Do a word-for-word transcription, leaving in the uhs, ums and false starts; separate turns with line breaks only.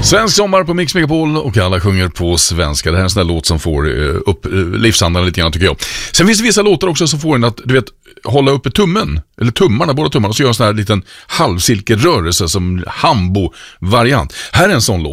Svensk sommar på Mix Megapol och alla sjunger på svenska. Det här är en sån där låt som får uh, upp uh, livsandan lite grann, tycker jag. Sen finns det vissa låtar också som får en att, du vet, hålla uppe tummen, eller tummarna, båda tummarna, och så gör en sån här liten halvcirkelrörelse som Hambo-variant. Här är en sån låt.